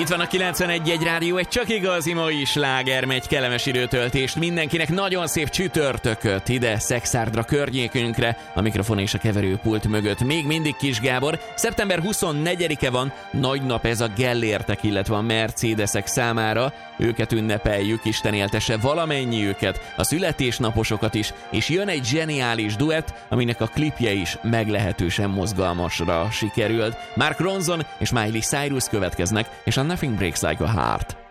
Itt van a 91.1 Rádió, egy csak igazi mai sláger, megy kellemes időtöltést mindenkinek, nagyon szép csütörtököt ide Szexárdra környékünkre, a mikrofon és a keverőpult mögött még mindig Kis Gábor. Szeptember 24-e van, nagy nap ez a Gellértek, illetve a Mercedesek számára, őket ünnepeljük, Isten éltesse valamennyiüket, a születésnaposokat is, és jön egy zseniális duett, aminek a klipje is meglehetősen mozgalmasra sikerült. Mark Ronson és Miley Cyrus következnek, és a Nothing Breaks Like a Heart.